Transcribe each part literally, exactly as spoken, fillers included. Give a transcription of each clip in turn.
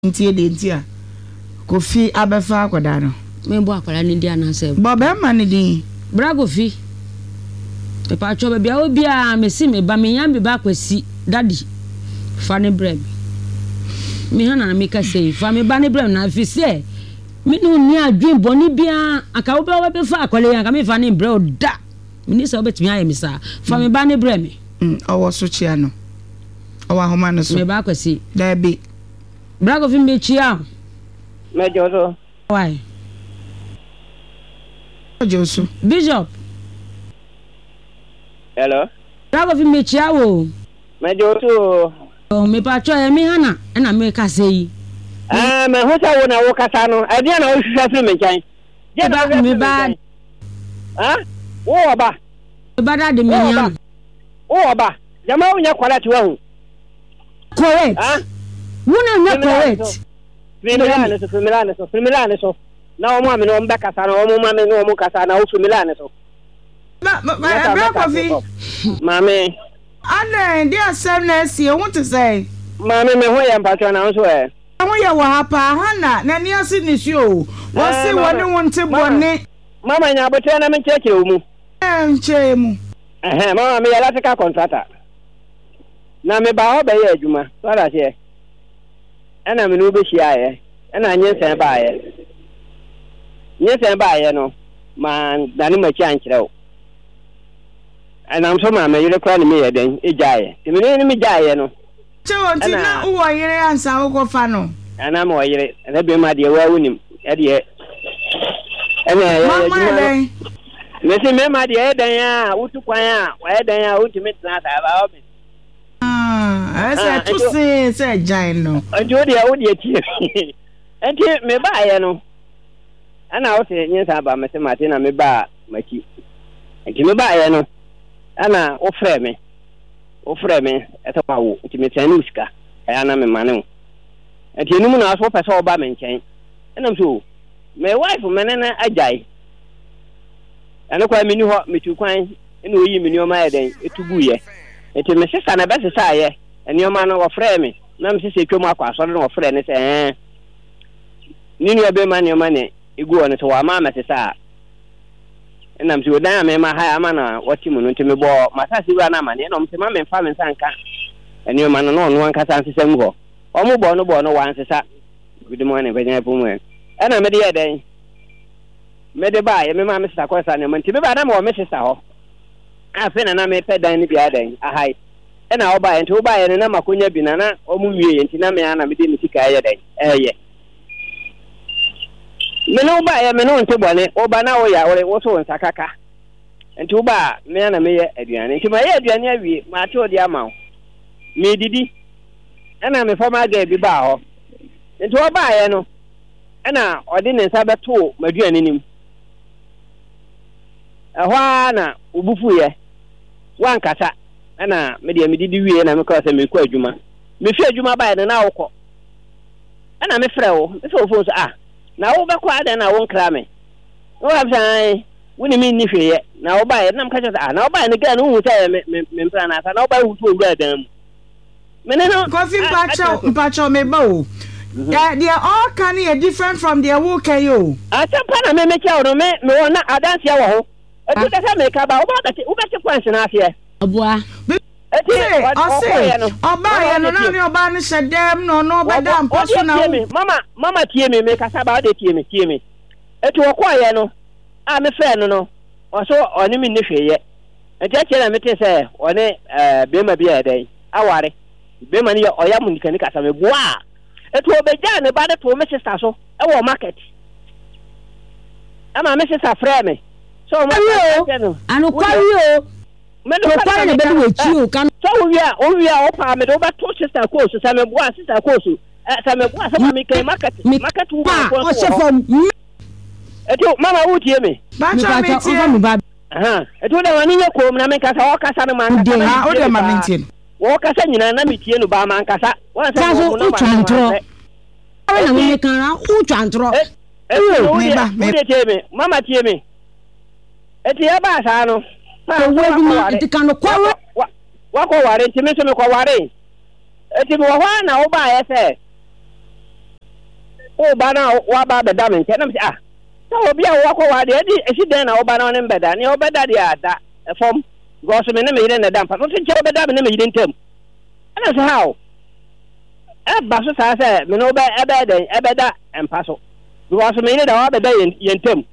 ntie de ntia Kofi abefa akwada no me bo akwada ni dia na se bo be ma ni din bra Kofi e pa cho be bia obi a me si me ba me yan be ba kwasi daddy fa ne brem me ha na me ka sei fa me ba ne brem na fi se me no ni adwen boni bia aka wo be wo be fa akwale yan ka me fa ne brem da me ni se obetimi aye me sa fa me ba ne brem mm owo so chia no owa homa no so me ba kwasi da bi bra Kofi me chia Mejo so. Why? Josu. Bishop. Hello. Bra Kofi me chia wo. Mejo so. Oh me pa cho e mi hana e na me ka sei. Ah me ho sa wo na wo kasa no. E dia na wo hwehwa firi me nkan. Je ba me ba. Ah? Wo oba. Me ba da de me yan. Wo oba. Jama wo nya kwala tiwa hu. Correct. Ah? Wuna na correct. Primilane so, primilane so, primilane so. Na o mo ame no mbeka sa na o mo ame no o mo kasa na o primilane so. Ma ma bra Kofi. Mame. Ana ndi asem na esi e want to say. Mame me ho ya mpatwa na so e. Ho ya wa hapa hana na ni asi ni show. Wo se woni wonte bone. Mama nya botre na me cheche o mu. Eh nche mu. Eh mama me ya latika contractor. Na me ba ho be ya adwuma. So da se. Ana me no be hia ye ana nyensen ba ye nyensen ba ye no ma dani ma chi ankyere o ana mso ma me yire kwa ni me ye den eja ye te me ni me ja ye no che wonti na wo yire ansa wo fa no ana ma wo yire na be ma de wa wunim e de ana ye ye me se me ma de ye den ya wutu kwan a wa ye den ya wutu me tna ta ba obi ah ese tu se se jain no anjo de o de tie enti me ba ye no ana o se nyensa ba me se mate na me ba maki enti me ba ye no ana o frɛ me o frɛ me eto pa wo enti me tani usika ya na me mane wo enti enu mu na so pɛ sɛ o ba me nkyɛn enam so me wife me ne na ajai ana kwa me ni ho me tu kwan ene oyi me ni o ma ye den etubu ye enti me sesa na bese sa ye enioma no wo frɛ me na me sese twom akwaso no wo frɛ ne sɛ eh ni ni obe ma nioma ne egu ono to wa ma ma sesa na me so dan me ma ha ama na woti mu no enti me bo masasi wa na ma ne no me ma me fa me sanka enioma no no no anka san sesa mu ho omo bo no bo no wan sesa good morning benya po mu e na me de ye den me de ba ye me ma me sesa ko sa ne enti me ba na me wo me sesa ho afi na na me pe dan ni bia dan ahai ena oba enti oba ye na makonya bi na na omu wie enti na me ana me de mi sika ye dan eye me no oba ye me no nte bone oba na wo ya wo wo so nsakaka enti oba me ana me ye aduane enti ma ye aduane awie ma ate odi ama wo me didi ena me fama ga bi ba ho enti oba ye no ena odi ne nsa beto maduane nim ehwa na obufu ye wan kasa ana me de me didi wie na me ka se me kwa adwuma me fi adwuma ba ye na wokọ ana me frɛ wo me so fo so ah na wo be kwa da na wo nkra me wo absan woni me ni hweye na wo ba ye na me ka che ah na wo ba ye ne ga no hu sɛ me me mpra na asa na wo ba hu to owura dan mu me ne no Kofi mpacho mpacho me ba o yeah they are all kind of different from their work yo atampa na me me cha wo me me wo na adanse wo ho etu da sa me ka ba wo ba ka wo ba che kwanse na afie abua eti ose oba ye no na ni oba ni sedem no no oba da mposo na mama mama tie me me kasa ba de tie me tie me eti wo kwa ye no a me fe no no oso oni mi ni hweye eti a kira me te se oni eh be ma bia dai aware be ma ni oya mu nikani kasa me bua eti obeja ne ba de to me sister so e wo market ama me sister frɛ me so mo no anu kwari o me do kwari ne be do chi o kan so we are we are opa me do ba to sister course so me bua sister course eh so me bua so me kai market market wo o se fam eti mama wo tie me ba cha me tie aha eti wo da wani ye ko na me kasa wo kasa no man kasa ha o de ma me tie wo kasa nyina na me tie no ba man kasa wo sa so o twantro awe na me kan ra o twantro eh me ba me tie me mama tie me eti ya ba sa no wo bi ma eti kan ko wa ko ware enti me so me ko ware eti mo hwa na wo ba ye se o ba na wa ba be da me nche na me ah ta obi a wo akwa de e esi den na wo ba na ne mbeda ne obeda de ada e fom go so me ne me yire na da mpa so nche obeda me ne me yire ntem ana so how e ba so sa se me no be e be den e be da empa so go so me yire da wa be da yentem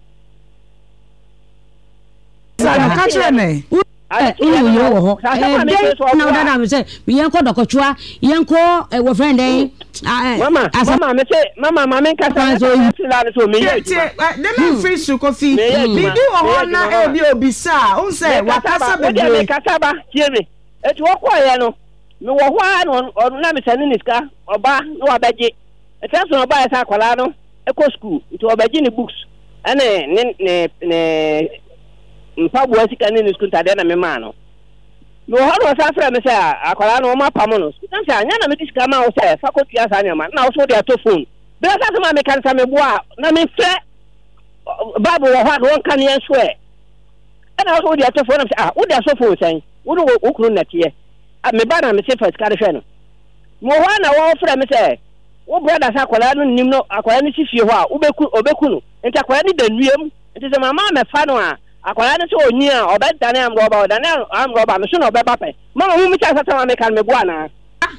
sa ka chere me eh you you wo ho eh na oda na me say me yen ko dokotwa yen ko wo friend den mama mama me say mama mama nka sa so so me ye dem na free su coffee bi di wo ho na e bi obisa un say wakasa be de me kasa ba tie me eti wo ko ye no me wo ho a na me sane niska oba no abaje eti so oba ya sa kwala no e ko school eti obaje ni books ene ne ne mpa bo asika ne school tade na me ma no no ho no sa fra me say akwala no ma pam no tan say anya na me sika ma wo say faculty asa ne ma na wo so de ato phone be sa se ma me kan sa me bo a na me fre babu wo ha won kan yen so e na wo so de ato phone na say ah wo de aso phone say wo no wo kunu na tie me ba na me say first card hwe no mo ho na wo fra me say wo brother sa akwala no nim no akwala ni sifie ho a obeku obeku no enti akwala ni danuem enti se mama me fa no a akwala ni so oni a obedane am roba odane am roba me so no obeba pe mama mu mi cha sa ma me kan me bua na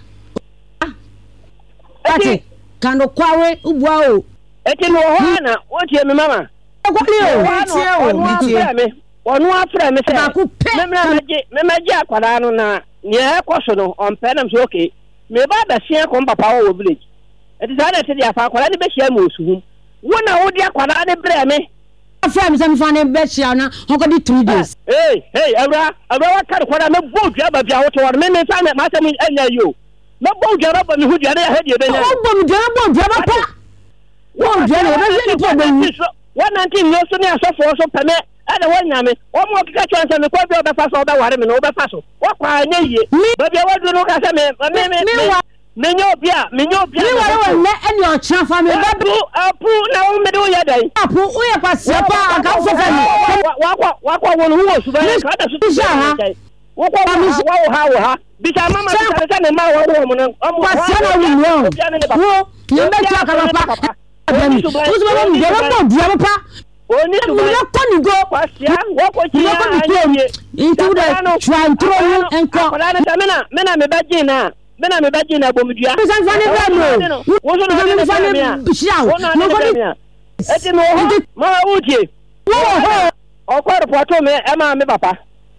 ati kando kwawe ubua o eti no ho na o tie me mama kwali o tie o tie me onu afra me se me me maji me maji akwala no na ni e koso no on pe na so okay me ba da sia ko papa wo village eti sa na te dia fa akwala ni be hia me osuhum wona wo dia akwala ni bre me afra me se me fa ne be hia na hokodi three days hey hey abra abra wa kar kwala me bodu aba bia wo to me me fa me ma se me anya yo me bodu aba me hudi ada ha die be nya wo bodu dia bodu aba pa wo dia na be ni to be ni one nineteen no so ni asofo so peme ana wanya me wo mo kika chance me kwa bi obefa so obeware me no obefa so wo kwa anya yie ba bia wadu no ka se me me me me nyo bia me nyo bia ni wale wale eni o cha fa me ba apu apu na wo me do ye dai apu wo ye kwa se pa aka so fa ni wa kwa wa kwa wo no wo su ba ka da su sha ha wo kwa wa wo ha wo ha bisa mama bisa se me ma wo wo mo no kwa se na wi wo wo ni me cha ka pa Usu ba mi dera mo dia pa oni tu ba ko ni go kwasia wo ko chi ya into the trantro enko akola na mena mena me baji na mena me baji na bomdua san fane bra mo wo so no me fane bishia no ko eti no ho ma utie wo ho o ko report me e ma me papa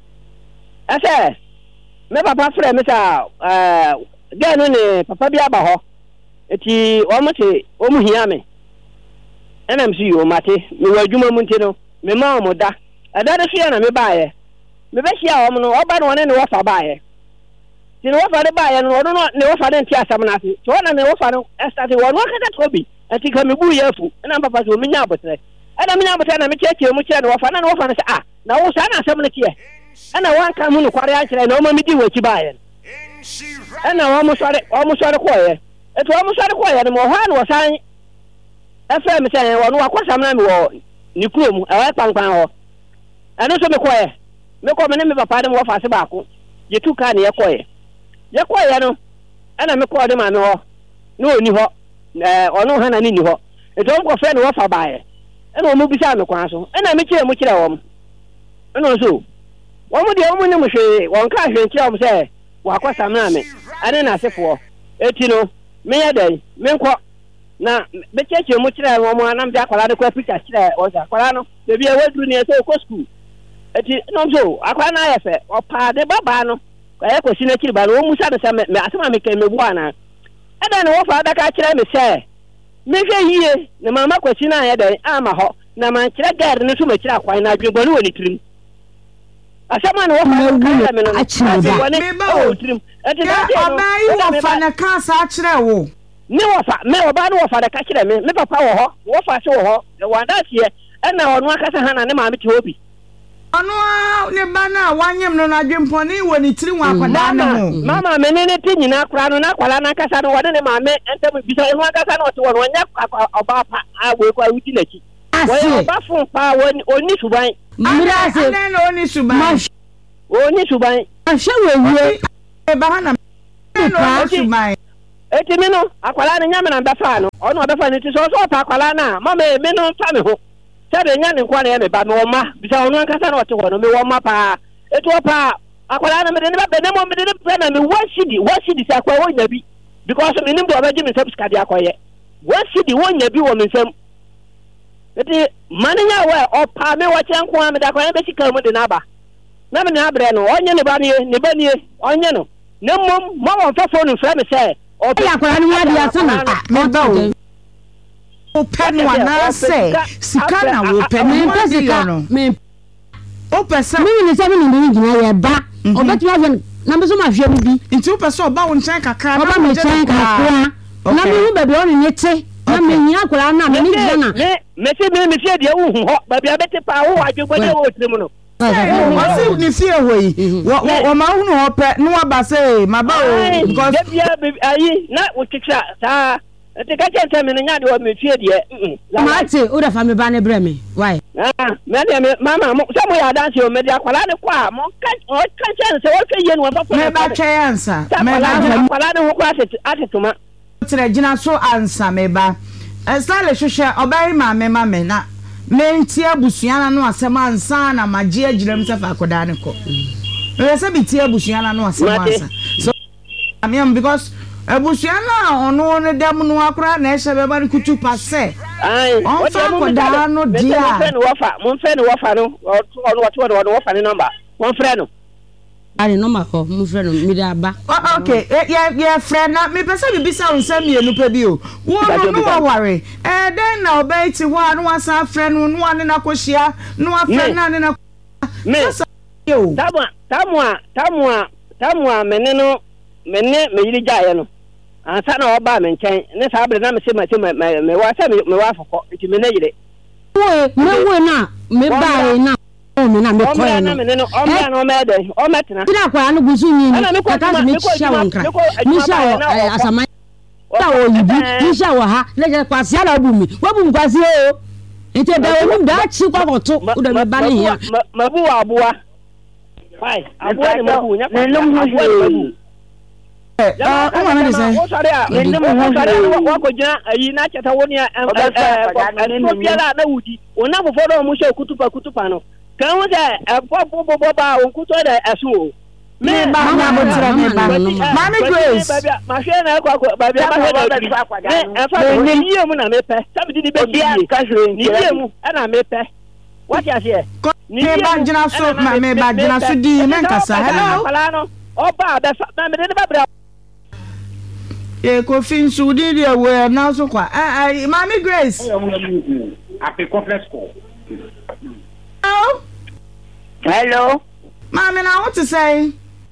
ese me papa frɛ me sa eh ganu ne papa bi aba ho eti o mo te o mu hia me ena msi yo mate me wadwuma mu nti no me ma mo da ada de hia na me baaye me be hia o mo no oba no ne ne wofa baaye ti no wofa de baaye no no ne wofa de nti asam na ase to na ne wofa no estati wo no kata tobi ati ka me bu yafu ena papa so me nya abotre ena me nya abotre na me cheche mu kire no wofa na no wofa no se ah na wo sa na asam no kie ena wan ka mu no kware a kire na o ma mi di wachi baaye ena wo mo sore wo mo sore koye eto wo mo sore koye no mo ha no wosan efe me say wonu akwasam na me wo ni kurom e wa pankwan ho eno so me koye me ko me ne me papa de mo fa se ba ko ye tu ka ne ye koye ye koye no ana me ko de ma me ho no oni ho eh onu ha na ni ni ho eto ko fe ne wo fa baaye eno mo bisa me kwan so ena me kire mo kire wo eno so wo mo de wo mo ne mo hwe won ka hwe kire wo say wa akwasam na me ane na asefo eti no me ya dai me nko na be cheche mu kire wo mo anam bia kwala de kwa picture kire o ja kwala no de bia wadu ni so ko school eti no so akwala na ya fe o pa de baba no kwa ye kwesi na kire ba no mu sa de se me asema me ke me bu ana eda ne wo fa da ka kire me se me hwe yie ne mama kwesi na ya de ama ho na man kire gard ne so me kire akwan na adwebo ne woni tirim asema ne wo fa ka me no me ba o tirim eti na oba yi wo fa na ka sa kire wo me wofa me oba no wofa da ka kire me me papa wo ho wofa se wo ho wanda tie na onu akasa ha na ne ma me te obi onu ne ba na wanyem no na dwempo ne wo ni tiri wa akwada na mo mama me ne ne ti nyina akra no na akwala na akasa no wode ne ma me entem bisa e ho akasa no te wo no nya oba pa a we kwa wuti na ki wo oba fun pa oni suban mira se na na oni suban oni suban ahwe we e ba na na oni suban eti me no akwala ne nya me na befa no ono befa ne ti so so pa akwala na mama me no fa me ho se de nya ne kwa na me ba me wo ma bisa ono nkasa na ote ho no me wo ma pa eti wo pa akwala na me de ne ba ne mo me de ne na me one cedi one cedi sa kwa wo nya bi because me nim do obaji me subscribe akoye one cedi wo nya bi wo me nsam eti maninya we opa me wo chen kwa me da kwa be sika mu de na ba na me na abre no onye ne ba ne ne ba ne onye no ne mom mo won fa phone frɛ me sɛ opa akwara ne ya dia sana me ba o pen wa na sɛ sika na wo pen me pɛ sika me o pɛ sɛ me ni sɛ me ni me gyina ye ba obetumi afɛ na me so ma hwɛ mu bi nti o pɛ sɛ oba wo nkyɛn kakra na me nkyɛn kakra na me hu baabi ɔne ne te na me nya akwara na me ni gyina na me me se me me fie de wo hu hɔ baabi abete pa wo adwegbo de wo tirim no wasi ni fie ho yi wo ma hu no pɛ no aba sɛ ma ba o because ayi na wo twitwa saa ete ka kyɛn me no nya de wo me fie de ma ate o da fa me ba ne brɛ me why ah me de me mama mo sɛ mo ya dance o me de akwala ne kwa mo ka o ka kyɛn sɛ wo fɛ ye no fa me ba twɛ ansa me ba akwala ne ho kwa ate tuma tere gina so ansa me ba style hwehwɛ obai ma me ma me na menti abusuana no asɛm ansa na magye agiram sɛ fa akoda ne kɔ we say bi tie abusuana no asɛm ansa so I mean because abusuana ono ne dem no akora na ehye be ba ne kutu pase ai on fa akoda no dia mo fɛ no wafa mo fɛ no wafa no ono wato no wafa ne number mo fɛ no ani number ko mo fɛ no mi da ba okay yeah yeah friend na me pese bi bisa onsam ye no pa bi o wo no no worry eh den na obaiti ho anu asa friend no no ane na kohia no afriend na ane na me yo tamwa tamwa tamwa tamwa mene no mene me yiri jaye no ansa na oba me nkyɛn ne saa bre na me se ma se me me wa se me wa fokɔ nti me ne yire we me we na me ba na o me na me ko na me no o me na o me de o me tena tena kwa na gusu nyi kaka me sha wonkra me sha asama ta o yibi me sha wo ha le kwa sia na bu mi wo bu kwasi o ente da o mu da chi kwa koto o da me ba ne ya mabu wa abuwa fai abuwa ne mabu nya me lum hu eh o ma me say o sare a me lum hu sare wa ko gina ayi na cheta woni eh eh biara na wudi ona fofo do mu she kutupa kutupa no kan wo se popo popo ba on kuto da asu me ba na mo tira me ba ma me grace ma hwe na kwa kwa ba ba hwe da e fa ni yie mu na me pe sabi di be yie ka hwe ni yie mu na me pe what you say ni ba gina so ma me ba gina so di me nkasa hello oba ba na me de ba bra e ko fin su di di we na so kwa eh ma me grace ape conference call. Hello. Hello. Mama, now what to say?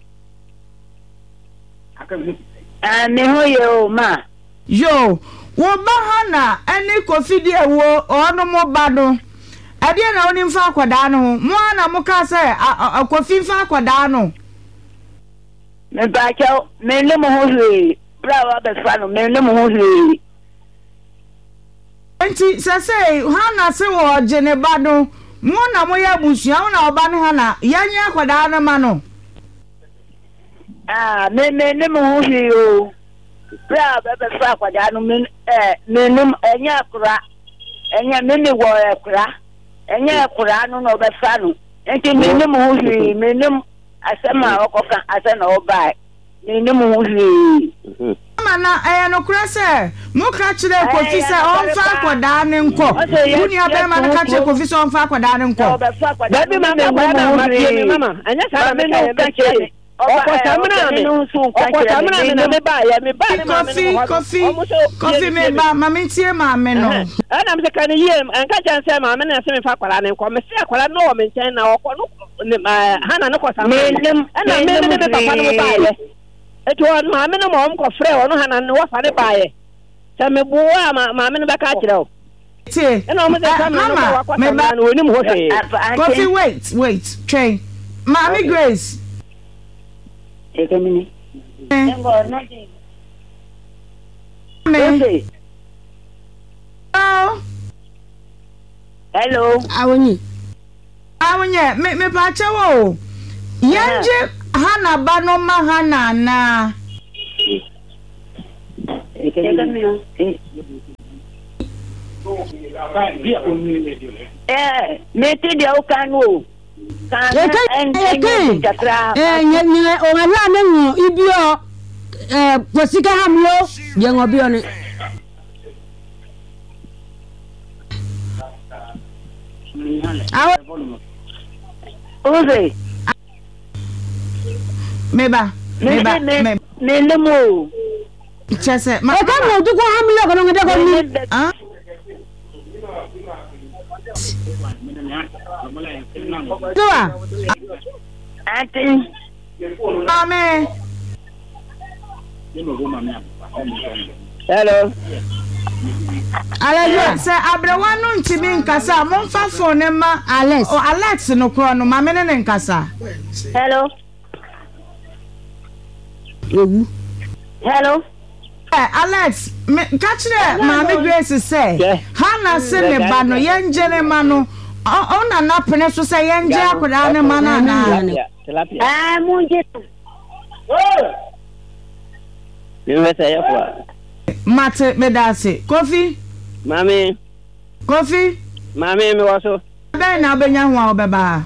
Uh, me ho yo ma. Yo, wo ba hana any coffee dia wo ono mo bado. Ade na oni mfa akwada no. Mo ana mo ka say coffee mfa akwada no. Me ba cha me le mo ho hwe. Bra wa be fa no me le mo ho hwe. Enti se say hana se wo je ne bado. Mo na mo ya busua na oba ne hana yanya akwada na ma no. Ah, me me ne mo ho hwe o. Bra ba be fa akwada no me eh me num enya akura. Enya me me wo akura. Enya akura no no be fa no. Enti me ne mo ho hwe, me num asema okoka asena oba. Me ne mo ho hwe. Mana eh no kura se mo ka kire kofi se on fa akwada ne nko. Uni abe ma ka kire kofi se on fa akwada ne nko. Ba bi ma me ma me mama. Anya sa me no ka kire. Oko samna me no su ka kire me me ba ya me ba me kofi kofi kofi me ba ma me tie ma me no. Ana me se kan yie an ka chan se ma me na se me fa akwada ne nko. Me se akwada no me nchen na oko no hana no ko samna. Ana me me papa no ba ye. Eto ma me no mo ko frɛ ono hana no wa fa ne baaye se me buwa ma ma me no beka kire o tie ena mo se kam no wa kwa na no oni mo ho hwe coffee wait wait train Mami Grace e kemini ngo no di me oh hello awonyi awonye me me pa chewo yanje hana ba no ma hana na Eh, meti dia ukanu. Eke eh nye nye o ala ne hu ibio eh posika hamlo ye ngobi oni. Awo Oze. Meba. Meba. Meba. Nelemo. Chese. Ma ka mo du ko hamlo ko ngade ko ni. Ah. Doa. Ati. Amen. Hello. Alex, say abrewa no ntimi nkasa, mo mfa phone ma Alex. Oh Alex no kro no ma me ne nkasa. Hello. Ewu. Hello. Eh Alex, me kachire ma me Grace say, Hana se me ba no yenje ne ma no. O na na pene so say yenje akoda ne ma na na. Ah, munje. Me say ya Mate medase. Kofi. Mami. Kofi. Mami me waso. Be na obenya ho a obeba.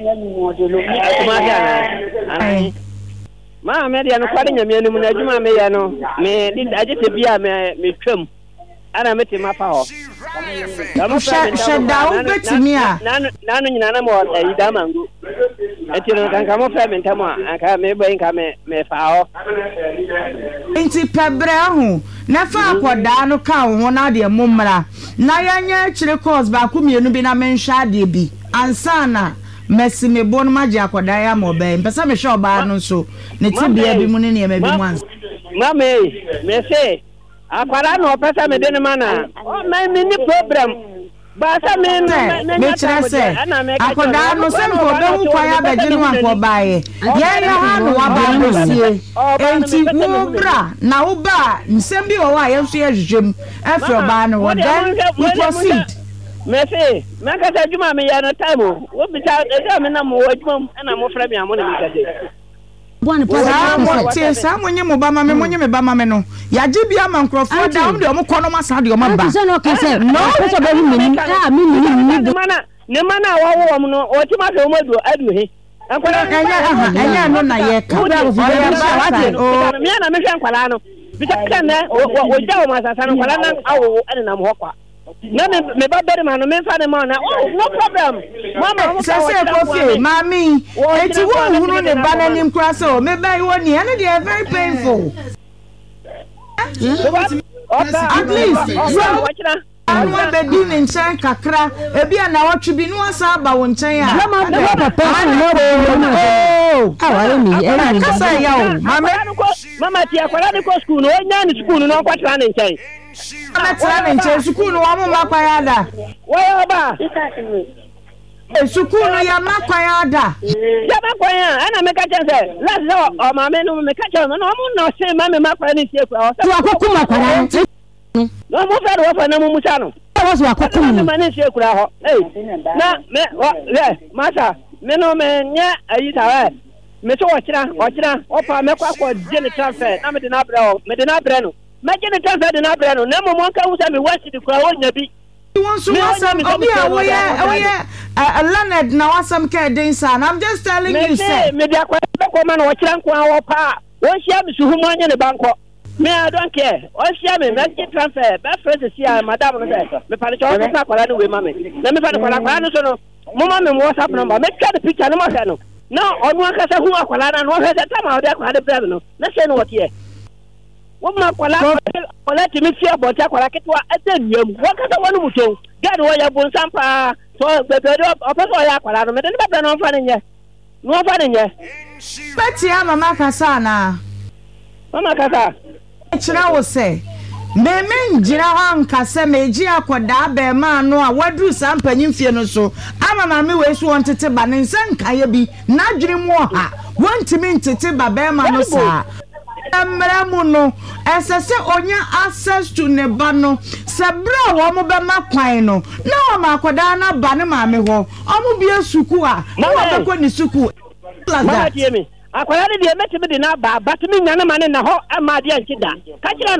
Ai. Ma me dia no kwade nyame anim na adwuma me ya no. Me di agete bia me me twam. Ana mete mapa ho. Shada u betimi a. Na no nyina na mo ayi da mango. Eti no kan ka mo fa me ntamo anka me boy nka me me fa ho. Enti pebre ho. Na fa akoda no ka ho na de momra. Na yanya kire course ba ku mienu bi na menhwa de bi. Ansana Messi me bon maji akoda ya mo be. Mpesa me hwe oba no so. Ne tibia bi mu ne ne ma bi mu ans. Mama me say akwara no pesa me de ne mana. O me ni problem. Ba sa me me kire se akoda no se ko be hu kwa ya beji no akoba ye. Ye ya ha no aba no sie. Enti wo bra na wo ba nsem bi wo wa ye so ye hwehwem. Afi oba no wo then we proceed. Me say me ka ta juma me ya no time o. Wo bi ta e me na mo adwuma na mo fra me amo na me ka de. Bwana pa sa sa monye mo ba ma me monye me ba ma me no ya je bia ma nkrofo da om de om kono ma sa de om ba se no ka se no se be mi ni ah mi ni ni mana ne mana wa wo om no o ti ma se o madu adu he akwara enya aha enya no na ye ka o me na me hwe nkwala no bi ta kan na o ja o ma sa sa no kwala na awo ene na mo hokwa na me me ba bere ma no me fa ne ma na no problem mama se se Kofi mami eti wo hunu ne ba na nim kra so me ba wo ni ene dey very painful at least anu be di ne nchan kakra ebi na wotwe bi no asa ba wo nchan a ma de papa no oh awale mi e ka say ya o mama mama ti akwara ni ko school no nya ni school no kwatra ne nchan na tra ne nchan school no wa mo makwa ya da wa ya ba e school no ya makwa ya da ya makwa ya ana me ka chense last day o mama no me ka chense no mo no se mama makwa ni sie kwa o tu akoko makwara no mo fa do fa na mo musa no o so akoko mu ma ni sie kura ho eh na me le masa me no me nya ayi tawe me so o kira o kira o pa me kwa kwa je transfer na me de na bre o me de na bre no me je ni transfer de na bre no na mo mo ka wusa me wasi di kura o nya bi wants to wasam obi a wo ye wo ye Leonard na wasam ka den sa I'm just telling you say me dia kwa ko ma na o kira nko a wo pa wo hia me suhu mo anya ne banko me I don't care o hia me me je transfer be friend see madam no say me pa cho ko sa kwala no we ma me na me pa kwala kwala no so no mo ma me WhatsApp number me ka the picture no ma say no na onu aka sa hu akwala na no he say time out akwala de brother no na say no what here wo ma kwala kwala ti mi fia bota kwala ketwa adanwam wo ka sa wonu muton gad wo ya bon sampa so bebe do opeso ya kwala no me de bebe no fa ne nye no fa ne nye peti ama maka sa na mama kasa kira wo se me me njira ho nkase meji akoda be ma no a wadu sampanyim fie no so ama ma me we so wontete ba ne nsanka ye bi na dwiri mu ha wontimi ntete ba be ma no sa amra mu no esese onya access to ne ba no se bra wo mo be ma kwan no na wo ma akoda na ba ne ma me ho omo bi esuku a na wo be ko ni suku mama tie me akwara de de metime de na ba batimi nyane mane na ho ama de ankida ka kira no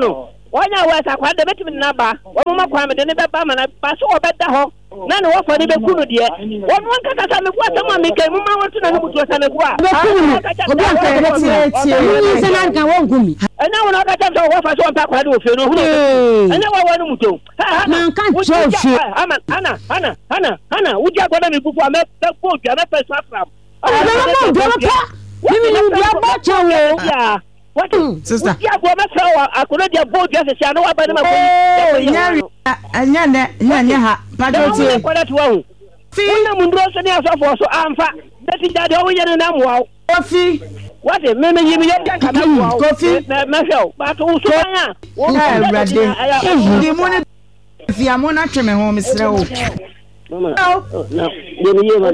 Wanya wa sa kwa de betimi na ba. Wo mo kwa me de ne beba ma na ba so obeda ho. Na ne wo fa ne be kunu de. Wo mo nka ka me kwa sama me kai mo ma wo tuna ne butu sa me kwa. Be kunu. Obi an ka be tie tie. Ni se na kan wo nkumi. Ena wo na ka ta wo fa so mpa kwa de ofe no hu. Ena wo wo no muto. Man kan chofi. Ana ana ana ana ana uja kwa na me bufu ame be ko dwa na pe so afram. Ana mo dwa pa. Mimi ni bia ba chawo. Ya. What sister? Yeah, go ma saw akolo dia bo dia se sia no wa ba ne ma ko. Nya nya ne nya nya ha. Pa do tie. Ko da tuwa. Fi na mundro so ne asofo so amfa. Dati jade o yere na mwa. Kofi. What me me yimi yem kan ka mwa. Kofi. Me hwe. Ba to so anya. Wo ka rade. Di mo ne fi amona tweme ho mesre wo. Mama. No. Yemi yema.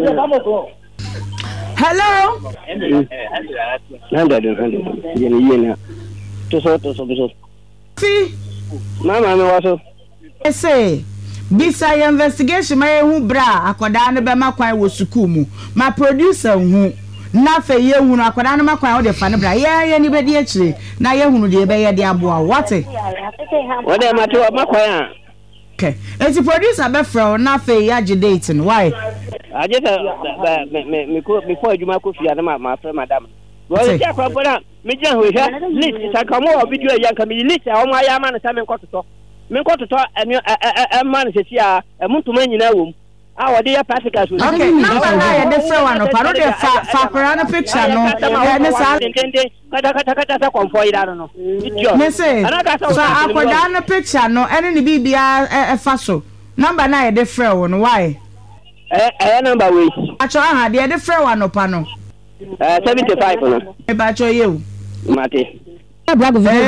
Hello. Nanda do nanda. Yemi yena. To so to so so. Fi. Mama me waso. Say. Bisa ya investigation ma ehu bra akoda ne be makwan wo suku mu. Ma producer hu. Na fe ye hu akoda ne makwan wo de fa ne bra. Ye ye ni be de akire. Na ye hu no de be ye de aboa. What? What am I to makwan? Okay. Eti producer be fra na fe ya je date no. Why? I just me me me ko before adwuma ko fia na ma ma fra madam. Wo ye tia kwa bona me gyan ho hwe list sakamo o video ya nka me list a o ma ya ma na sa me nkototo. Me nkototo enu e ma na sesi a emuntuma nyina wom. Ah wo de ya practical so. Okay, number na ye de fra one no paro de fa fa pra na picture no. Ya ne sa kata kata kata sa konfo ida no. Me say fa akoda na picture no ene ni bibia e fa so. Number na ye de fra one why? Eh eh number we. Acho aha de de fra one no pa no. Eh seventy-five no. E ba cho you. Mate. E brag of.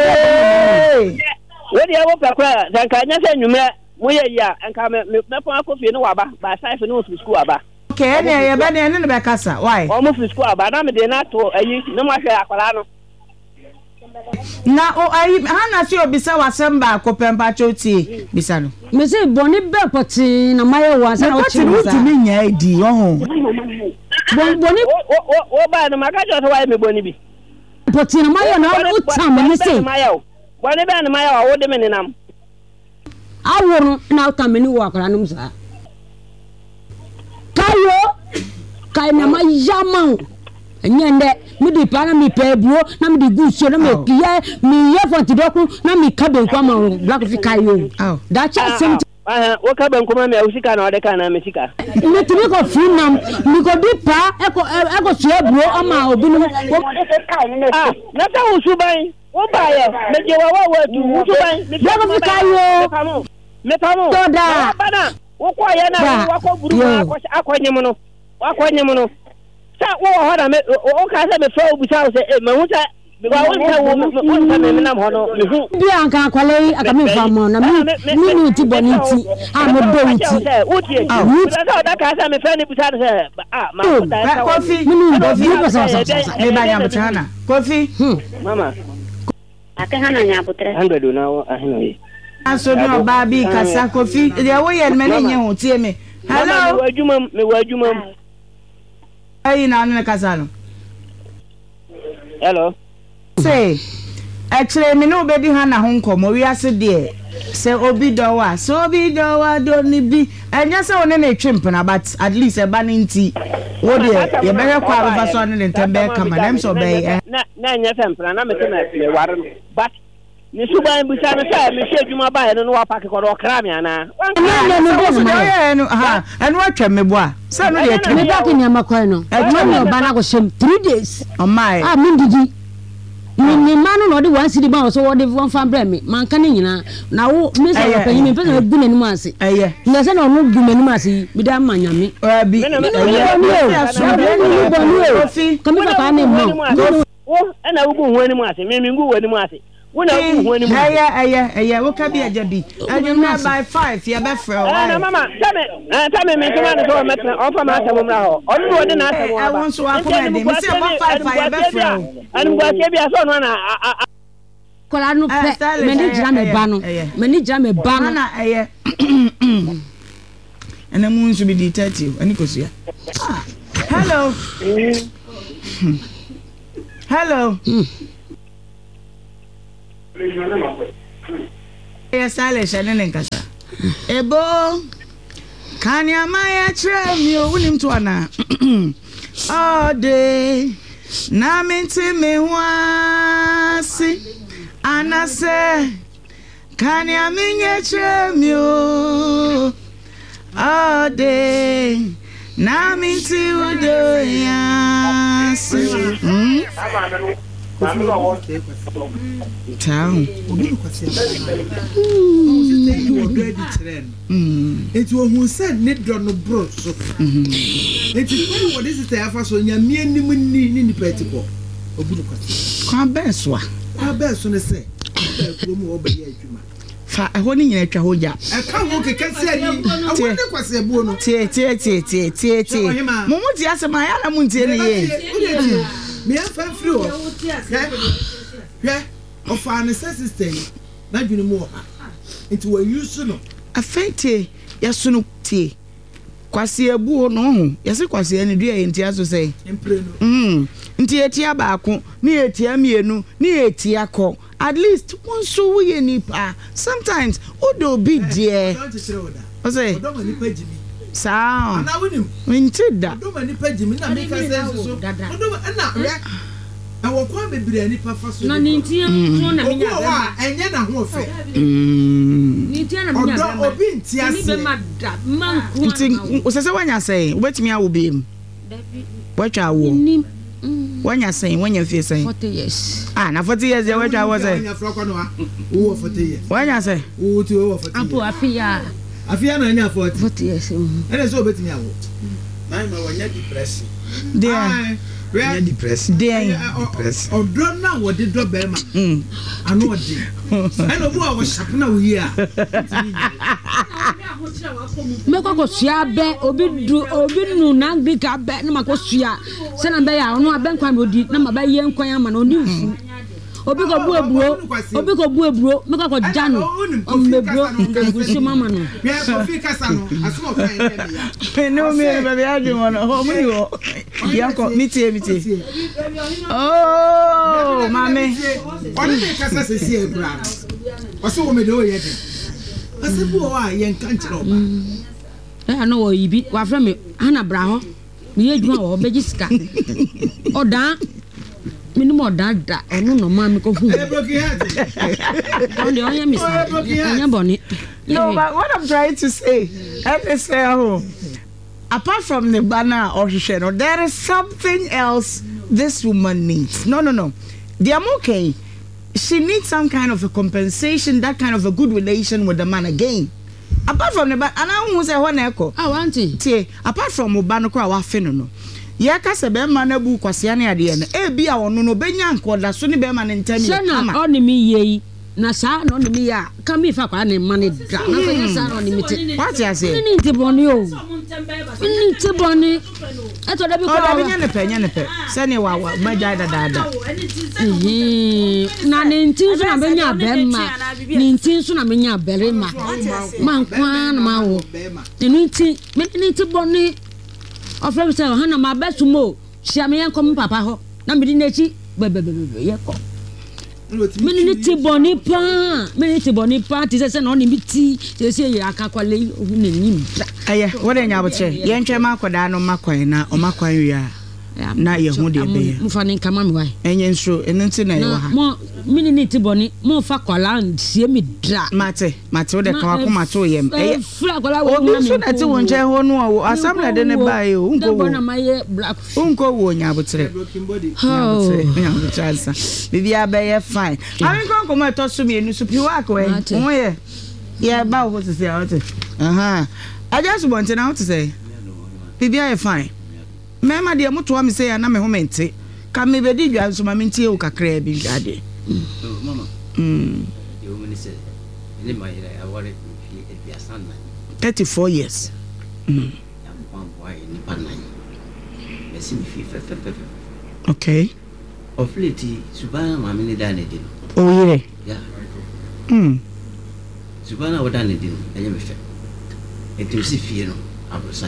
We dey wo pakwa zanka nya se nwumre mo ye ya nka me me pon akofie no waba ba five no fi school aba. Okay, ene ye be ne ne be kasa why? O mo fi school aba na me dey na to ayi no mo hwe akwara no. Na o ayi hana si obisa wasemba ko pempa choti bisa no. Me say boni be poti na maye wa sa na o chi mo ti mi nya idi ohun. Bon boni o o o ba no maka jo so why me boni bi. Poti na maye na o tam me say. Boni be na maye wa wo de me nenam. Aworo na utam ni wa akara num sa. Kayo kai na ma yama nyende mi di pa na mi pe buo na mi di guso na mi kiye mi ye fonti doku na mi ka ben kwa ma black fi kayo da cha sem ah wo ka ben kuma me usika na ode ka na me sika mi tumi ko fi nam mi ko di pa e ko e ko so buo ama obi no ah na ta usu ban wo ba ye me je wa wa wa tu usu ban mi ko fi kayo me pamo to da bana wo ko ye na wo ko buru ma akonye mu no akonye mu no sa wo ho na me o ka se me fa obi sa se e me hu sa me wa won sa wo won sa me nam ho no me hu bi anka kwale aka me fa mo na me me ni ti boni ti a mo do ti wo ti e sa da ka sa me fa ni bi sa se ah ma ko da Kofi me ni do fi ko sa sa me ba nya butana Kofi mama aka hana nya butre one hundred na wo ahino yi aso bi oba bi kasa Kofi de wo ye me ni nye ho tie me hello me wadwuma me wadwuma ayi na ne kasa no hello say actually me no be di ha na ho nkomo wi ase de se obi do wa so obi do wa do ni bi enya se one na twimp na but at least e ba ni nti wo de ye be hwe kwa ba so ne ntembe kama na so be na na nya fempra na me se na le war but ni suban bu sa na sa me hwe adwuma ba no wa pack ko do kra me ana na no bo so ye no ha eno atwa me bo a se no de me ba ke nyama kwai no adwuma me oba na ko shem three days oh my ah me didi ni ni manu no de one city ba so wo de one fan bre me man kan nyina na wo me se ko panyi me pe na gu nanu ase eye na se na onu gu nanu ase bi da ma nyame abi Kofi kami papa ne mo wo ana wo gu hu ani mu ase me me gu wani mu ase wo na gu hu ani mu eye eye eye wo ka bi ajabi adwuma by five ye be frɛ wa na mama tame eh tame me tuma ne so metra ofa ma asɛm mra ho onu wo de na asɛm wa ba won so akoma de me se ba five ye be frɛ anu gwa se bia so no na kola no pe me ni jira me ba no me ni jira me ba no na eye ena mu nso bi di thirty ani kosua hello hello Yes, I let Shannon and Casa. Ebo Kanya Maya Trem, you wouldn't to Anna all day. Naminti me wasi Anna say Kanya Minya Trem, you all day. Naminti Udoyasi. Town. It was who said Nidron no bro. So it is what is the Alpha so near me and in the petico. Come best one. Our best on a say. Fa ahoni nyina twa ho ja aka ho keke se ni awon ne kwase buo no tie tie tie tie tie tie mo mo ti asema ya na mo ntie ne ye me afa firi o hwe of an system na dwene mu ha nti wa use no afente yeso no tie kwase abuo no ho yese kwase ne dua ye ntia so sei empre no mm nti etia baako ni etia mienu ni etia ko at least one so we nipa sometimes odo be there o say odo mani pagimi sa na wonim ntida odo mani pagimi na make sense so odo na re na wo kwa bebre nipa fa so na ntia so na menya ba enye na ho fe ntia na menya ba odo obi ntia se ni be mada manku nti o sese wanya sei obetimi awo biem watwa wo wanya say wanya fie say forty years ah na forty years ya watwa wo say wanya froko no ha wo forty years wanya say wo ti wo forty apo afia afia na anya forty forty years ene so obetimi awo man ma wanya depression there wanya depression there depression odro na wo de do be ma mm ano odi ene obu a wo sharp na wo yi a meko ko sua be obi du obi nu na grika be na mako sua se na be ya ono abenkwa na odi na mabe ye nkwan ama na oni mfu obi ko bu eburo obi ko bu eburo meko ko janu o meburo ngusi mama no me ko fi kasa no aso ko en ya no me be be adu wono ho mu ni wo yanko mitie mitie oh mame oni me kasa se si ebura oso wo me do ye de asebu wa ye nkan kire oba eh no wo yibi wa fra me ana bra ho me ye dwuma wo beji sika odan minimum odan da onu no ma me ko hu e broken heart on the on me say anya boni no but what I'm trying to say I say oh apart from the banner or no, there is something else this woman needs. No no no they are okay. She needs some kind of a compensation, that kind of a good relation with the man again. Apart from the, and I won't say one echo. I want it. Apart from Obano, our fenono. Yaka se be manabu kwasiane ade na e bia wono no benya nkoda so ne be man ntami ama oni mi ye na sa no ni mi ya ka mi fa kwa ne man da na fa sa no ni mi te what you say ni ntiboni o ni ntiboni e to da bi kwa o da bi nya ne pe nya ne pe se ne wa wa magya da da da eh na ne ntin so na benya bemma ni ntin so na benya berema man kwa na ma wo ni ntin ni ntiboni ofre say hana ma besumo hia me yenkom papa ho na me di nachi bebebebe yeko me ni tiboni pa me ni tiboni pa ti se na oni mi ti se se ye akakwale ohu na nyim aye wode nya boche ye ntwe makoda no makwan na o makwan wi a na ye hu de be mu fa ni kama me wai enye nso enunti na ye wa ha mo me ni tiboni mo fa kwala sie mi dra mate mate wode ka wa ma to yem eh fra kwala wo na so na ti wo nche ho no o asamla de ne ba e o nko wo na maye black unko wo nya botre nya botre nya botre bibi abaye fine ami kon ko ma to so mi enu so pi wa ko e wo ye ye ba wo se se out aha I just want to know to say bibi aye fine mema de moto am say na me ho mente ka me be di dwa so ma mentie o kakra bi ade mama mm you woman say ni my I want it be a son thirty-four years mm am one boy ni panai me see me fe fe fe okay of late subana ma me ni da na di oh yeah yeah mm subana wo da na di enye me fe etu si fie no abosan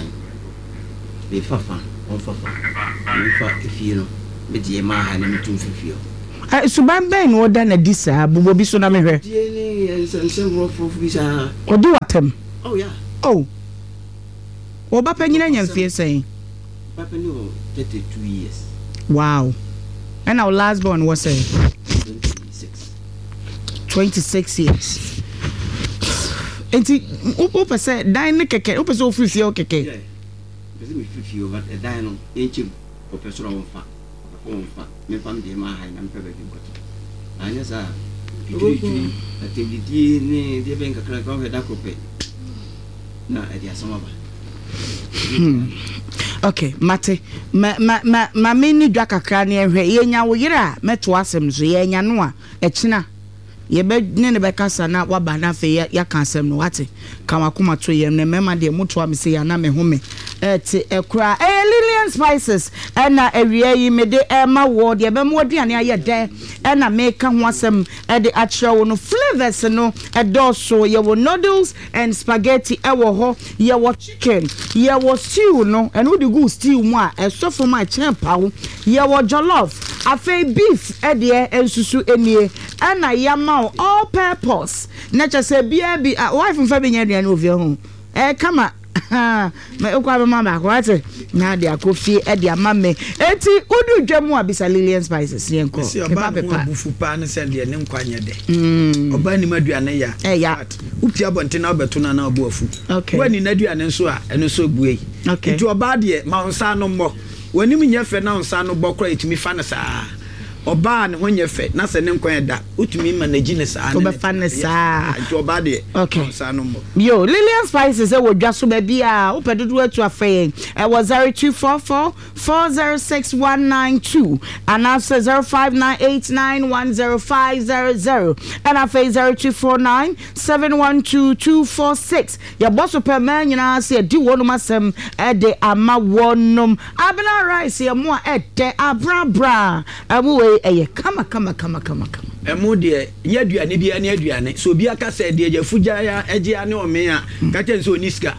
be fafa on fafa be fa fie no be die ma ha ni tum fifio eh suban ben wo da na disa bobo bi so na me hwe die ni sense rough bi sa odi watem oh yeah oh wo ba panyina nyamfie sen papa ni o thirty-two years wow and our last born was say twenty-six twenty-six years enti o pese dan ne keke o pese o free fie o keke yeah pese me free fie o but dan no enchim o pese ro wonfa o wonfa me fam de ma hai na me pebe bi boto anya sa ikiri atibidi ni de ben kakra ka ho da kope na e dia sama ba okay mate ma ma ma ma me ni dwa kakra ne ehwe ye nya wo yire a meto asem so ye nya no a e kina ye be ne ne be kasa na wa ba na fe ya ka asem no wate ka makoma to ye ne mema de moto am se ya na me home eti ekura eh Lillian Spices na ewie yi me de ema word ye be mo aduane aye de na me ka ho asem e de achira wo no flavors no e do so ye wo noodles and spaghetti e wo ho ye wo chicken ye wo stew no and wo de go stew mu a e so for my champa wo ye wo jollof afa beef e de ensusu enie na yama all purpose na cha se bia bi wife mfa be nya aduane ovie ho e kama me okwa be mama ko ate na de akofie e de amame enti udu dwamu abisa Lillian Spices ne enko ke ba be pa bufu pa ne se de ne nkwanya de mm oba ni maduane ya eh ya upia bonte na obeto na na obo afu wani na aduane nso a eno so buei enti oba de ma onsa no mmo wani mu nyefe na onsa no bokra etimi fa ne saa oba ne ho nyefe na se ne nkwanya da utumi manage ne saa ne oba fa ne saa oba de onsa no mmo yo Lillian Spices e wo dwa so ba bia wo pedodo atu afa e was zero two four four, four zero six one nine two and also zero five nine eight nine one zero five zero zero and afa zero two four nine seven one two two four six ya boss per man nyina se di wonum asem e de ama wonum abena rice ya mo e de abrabra amu we eye kama kama kama kama kama emu de nya aduane bia ne aduane so bia ka se de afuja ya eje ane ome a ka chen so niska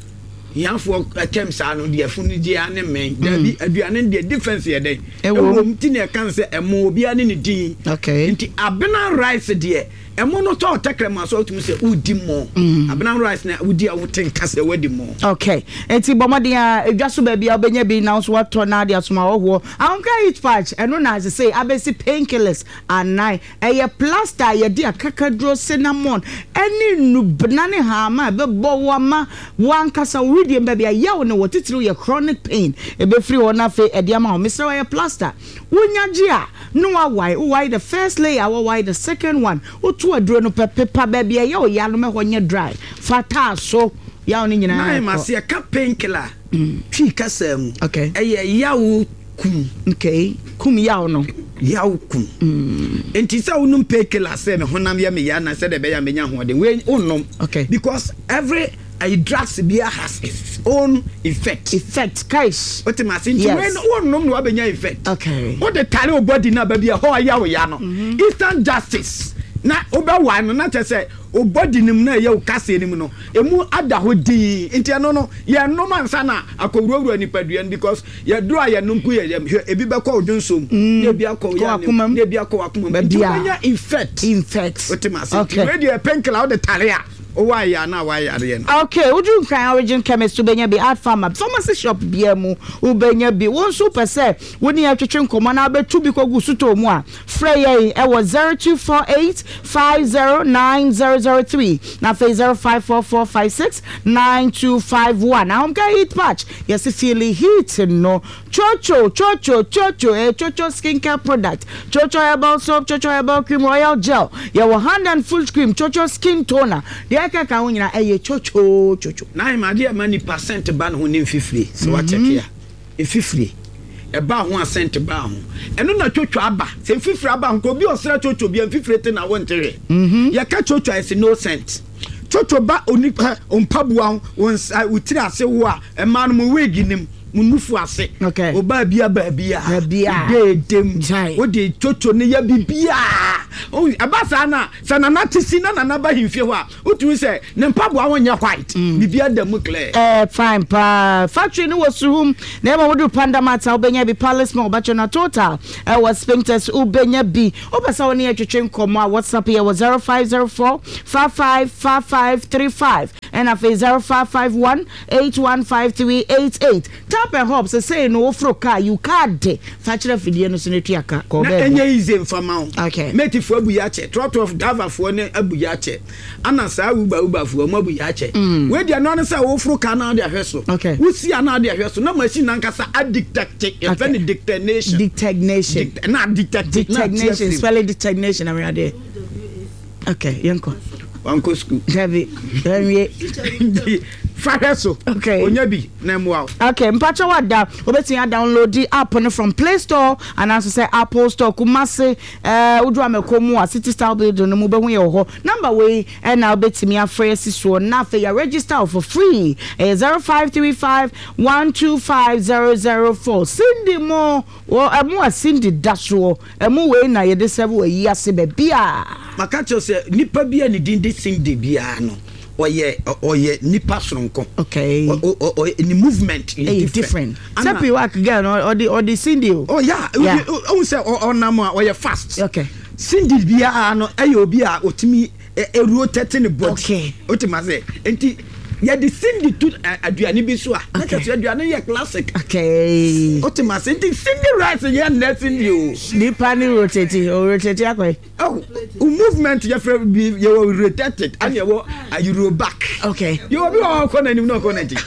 yanfo atem sa no de afunu je ane men da bi aduane de difference ye den ewo mti ne kan se emu bia ne ne din okay nti abena rice de emu no to tekrema so tumi se udi mo abena rice na udi a woten ka se wadi mo okay enti bomade a edwaso ba bia obenya bi na so wato na de asoma wo anka each patch eno na as say abesi painkillers anai eye plaster ye de akakadro cinnamon eni nubna ne ha ma be bo wo ma wankasa wuridi mba bia ye wo ne wotitiri ye chronic pain e be free wo na fe e de ma wo misra ye plaster wonyaji a no wa why why the first layer why the second one to adro no pepa baby ya o ya no me ho nye dry fata so ya oni nyina na ma se ka painkiller twi kasam okay eye yawo kum okay kum yawo no yawo kum enti sa unum painkiller se me honam ya me ya na se de be ya me nya ho de we unum okay because every a drugs bia has its own effect effect guys what am I saying when unum no abenya effect okay what the tally of body na ba bia ho yawo ya no instant justice na oba wa no na chese o body nim na ye o kase nim no emu ada ho di enti no no ye no mansa na akowurawura ni padua because ye do aye no nku ye ebi be kwa odunsom ye bi akọ ya ne ye bi akọ akomam enti benya effect effect what am I saying okay radio painkiller the tally o wa ya na wa ya re no okay udun kan origin chemist ubenya bi art farmer pharmacy shop bia mu ubenya bi won super say woni atwetwe nkomo na abetu bi kogu suto mu a frey e was zero two four eight five zero nine zero zero three na fe zero five four four five six nine two five one now am ga heat patch yes feel heat no chocho chocho chocho eh chocho skincare product chocho herbal soap chocho herbal cream royal gel your hand and full cream chocho skin toner aka ka wonyina eye chocho chocho na ma de ma ni percent ba no ne fifiri so wa check ya e fifiri e ba ho percent ba ho eno na chocho aba se fifiri aba nko bi osra chocho bi fifiri te na wontere mhm ya ka chocho is no cent chocho ba oni ompabuwa won utiri ase wo a e ma no mo wig nim munufu ase okay oba bia ba bia bia de dem o de chocho ne ya bibia o abasa na sanana tisi na nana ba himfie ho a otumi se ne mpaboa wonya white bibia da mu clear eh fine pa factory no was room na ma wodu panda mata obenya bi palace ma obacho na total eh was sphincters obenya bi obasa woni atwetwe nkomo a WhatsApp here was zero five zero four five five five five three five and afa zero five five one eight one five three eight eight tap and hope say no ofro car you card factory fidie no so netua ka ko be na enye ize mfama okay meti fo abu ya che trot of dava fo ne abu ya che ana sa uba uba fo mo abu ya che we dia no say ofro car na dia hweso okay wusi ana dia hweso na machine na nkasa addictate e fa ni dictation dictation na dictate dictation spelling dictation am ready okay yanko wanko school heavy heavy Fareso. Okay. Onyabi na mwa. Okay, mpacha wada obeti ya download the app no from Play Store and also say Apple Store kumase eh udu amekomu a City Style building no mu be hu ye ho. Number we e na obeti mi afre siso na fe ya register for free. Eh zero five three five one two five zero zero four. Cindy mo wo emu a Cindy dasho emu we na ye de seven we yi ase be bia. Makacho se nipa bia ni dindi Cindy bia no. Oye oye nipa sonko okay o ni movement is hey, different step you work again or the or the Cindy oh yeah o say o nam o fast okay Cindy bia no aye obi a otimi e rotate ne body okay otima say enti ya the Cindy to aduane bi so a na ka so aduane ye classic okay otima say enti Cindy rice ye na Cindy o nipa ni rotate o rotate akwa oh movement ye free bi ye rotated and ye wo ayuro back okay you obi o ko na nim no ko na ti